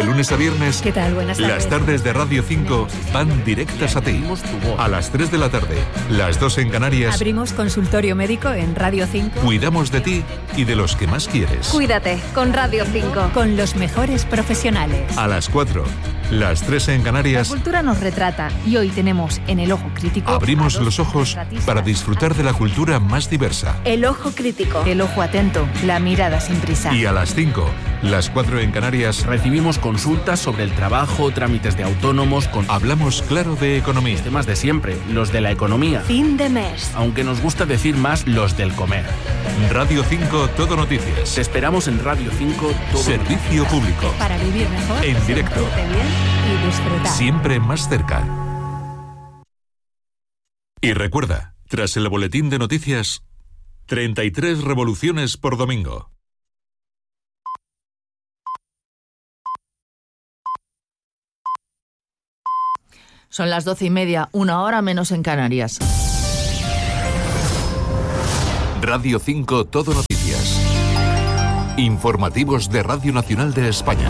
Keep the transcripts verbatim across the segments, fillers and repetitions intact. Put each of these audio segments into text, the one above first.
De lunes a viernes, ¿Qué tal? Buenas tardes. las tardes de Radio cinco van directas a ti. A las tres de la tarde, las dos en Canarias, Abrimos consultorio médico en Radio cinco. cuidamos de ti y de los que más quieres. Cuídate con Radio cinco. Con los mejores profesionales. A las cuatro, las tres en La Canarias, cultura nos retrata y hoy tenemos en El Ojo Crítico abrimos a dos los ojos retratistas. para disfrutar de la cultura más diversa. El Ojo Crítico. El ojo atento, la mirada sin prisa. Y a las cinco, las cuatro en Canarias, Recibimos consultas sobre el trabajo, trámites de autónomos, con hablamos claro de economía. temas de siempre, los de la economía. Fin de mes. Aunque nos gusta decir más los del comer. Radio cinco, Todo Noticias. Te esperamos en Radio cinco. Todo Servicio público. Para vivir mejor. En directo. sentirte bien y disfrutar. Siempre más cerca. Y recuerda, tras el boletín de noticias, treinta y tres revoluciones por domingo. Son las doce y media, una hora menos en Canarias. Radio cinco, Todo Noticias. Informativos de Radio Nacional de España.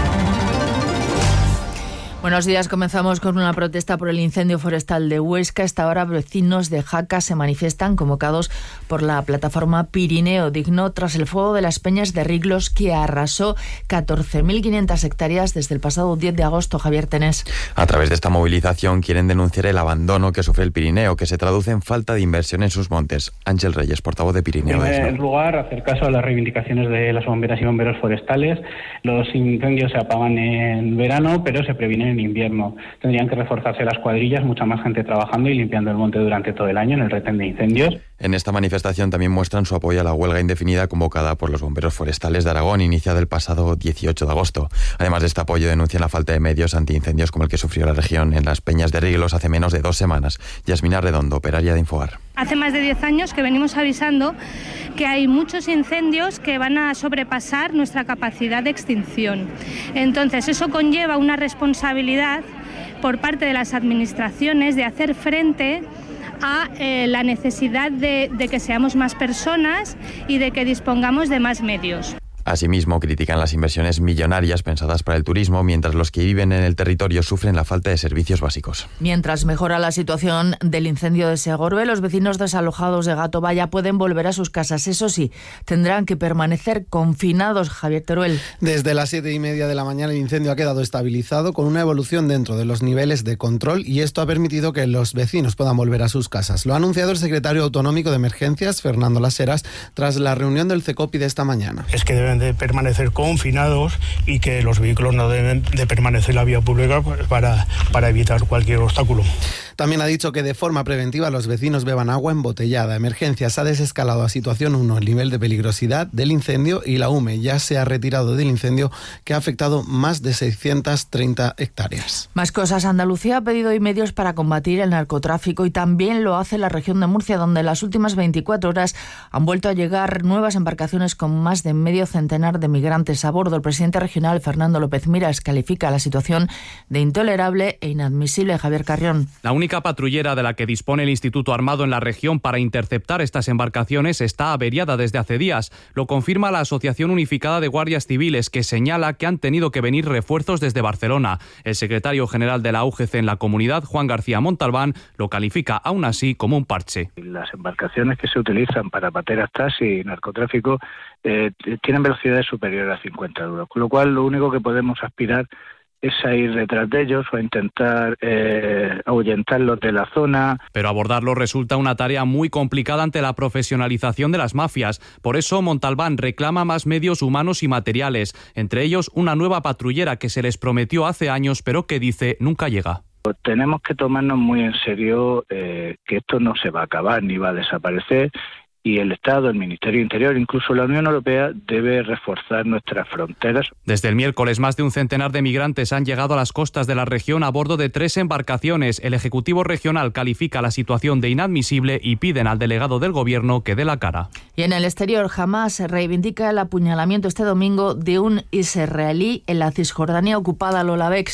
Buenos días, comenzamos con una protesta por el incendio forestal de Huesca. A esta hora vecinos de Jaca se manifiestan convocados por la plataforma Pirineo Digno tras el fuego de las Peñas de Riglos que arrasó catorce mil quinientas hectáreas desde el pasado diez de agosto. Javier Tenés. A través de esta movilización quieren denunciar el abandono que sufre el Pirineo, que se traduce en falta de inversión en sus montes. Ángel Reyes, portavoz de Pirineo. En primer lugar, hacer caso a las reivindicaciones de las bomberas y bomberos forestales. Los incendios se apagan en verano, pero se previenen en invierno. Tendrían que reforzarse las cuadrillas, mucha más gente trabajando y limpiando el monte durante todo el año en el retén de incendios. En esta manifestación también muestran su apoyo a la huelga indefinida convocada por los bomberos forestales de Aragón, iniciada el pasado dieciocho de agosto. Además de este apoyo, denuncian la falta de medios antiincendios como el que sufrió la región en las Peñas de Riglos hace menos de dos semanas. Yasmina Redondo, operaria de Infogar. Hace más de diez años que venimos avisando que hay muchos incendios que van a sobrepasar nuestra capacidad de extinción. Entonces, eso conlleva una responsabilidad por parte de las administraciones de hacer frente a eh, la necesidad de, de que seamos más personas y de que dispongamos de más medios. Asimismo, critican las inversiones millonarias pensadas para el turismo, mientras los que viven en el territorio sufren la falta de servicios básicos. Mientras mejora la situación del incendio de Segorbe, los vecinos desalojados de Gato Valla pueden volver a sus casas. Eso sí, tendrán que permanecer confinados. Javier Teruel. Desde las siete y media de la mañana el incendio ha quedado estabilizado con una evolución dentro de los niveles de control y esto ha permitido que los vecinos puedan volver a sus casas. Lo ha anunciado el secretario autonómico de Emergencias, Fernando Las Heras, tras la reunión del CECOPI de esta mañana. Es que deben de permanecer confinados y que los vehículos no deben de permanecer en la vía pública para, para evitar cualquier obstáculo. También ha dicho que de forma preventiva los vecinos beban agua embotellada. Emergencias ha desescalado a situación uno el nivel de peligrosidad del incendio y la U M E ya se ha retirado del incendio que ha afectado más de seiscientas treinta hectáreas. Más cosas. Andalucía ha pedido hoy medios para combatir el narcotráfico y también lo hace la región de Murcia, donde en las últimas veinticuatro horas han vuelto a llegar nuevas embarcaciones con más de medio centenar de migrantes a bordo. El presidente regional, Fernando López Miras, califica la situación de intolerable e inadmisible. Javier Carrión. La única patrullera de la que dispone el Instituto Armado en la región para interceptar estas embarcaciones está averiada desde hace días. Lo confirma la Asociación Unificada de Guardias Civiles, que señala que han tenido que venir refuerzos desde Barcelona. El secretario general de la U G C en la comunidad, Juan García Montalbán, lo califica aún así como un parche. Las embarcaciones que se utilizan para pateras, taxi y narcotráfico eh, tienen velocidades superiores a cincuenta nudos, con lo cual lo único que podemos aspirar es a ir detrás de ellos o a intentar eh, ahuyentarlos de la zona. Pero abordarlos resulta una tarea muy complicada ante la profesionalización de las mafias. Por eso Montalbán reclama más medios humanos y materiales, entre ellos una nueva patrullera que se les prometió hace años, pero que dice nunca llega. Tenemos que tomarnos muy en serio eh, que esto no se va a acabar ni va a desaparecer. Y el Estado, el Ministerio de Interior, incluso la Unión Europea, debe reforzar nuestras fronteras. Desde el miércoles, más de un centenar de migrantes han llegado a las costas de la región a bordo de tres embarcaciones. El Ejecutivo Regional califica la situación de inadmisible y piden al delegado del Gobierno que dé la cara. Y en el exterior, Hamás reivindica el apuñalamiento este domingo de un israelí en la Cisjordania ocupada, Lola Bex.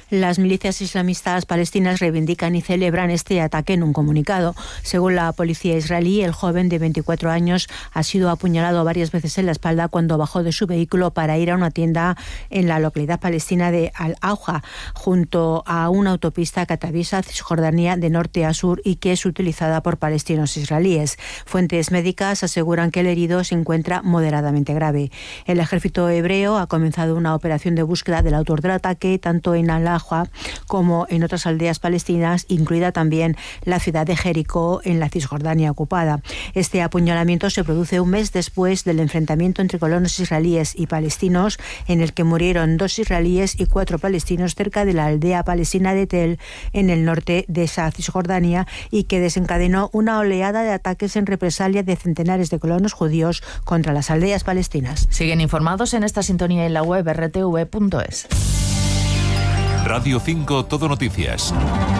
Las milicias islamistas palestinas reivindican y celebran este ataque en un comunicado. Según la policía israelí, el joven de veinticuatro años ha sido apuñalado varias veces en la espalda cuando bajó de su vehículo para ir a una tienda en la localidad palestina de Al-Auja, junto a una autopista que atraviesa Cisjordania de norte a sur y que es utilizada por palestinos israelíes. Fuentes médicas aseguran que el herido se encuentra moderadamente grave. El ejército hebreo ha comenzado una operación de búsqueda del autor del ataque, tanto en Al-Auja como en otras aldeas palestinas, incluida también la ciudad de Jericó, en la Cisjordania ocupada. Este apuñalamiento se produce un mes después del enfrentamiento entre colonos israelíes y palestinos, en el que murieron dos israelíes y cuatro palestinos cerca de la aldea palestina de Tel, en el norte de esa Cisjordania, y que desencadenó una oleada de ataques en represalia de centenares de colonos judíos contra las aldeas palestinas. Siguen informados en esta sintonía en la web erre te ve punto es. Radio cinco Todo Noticias.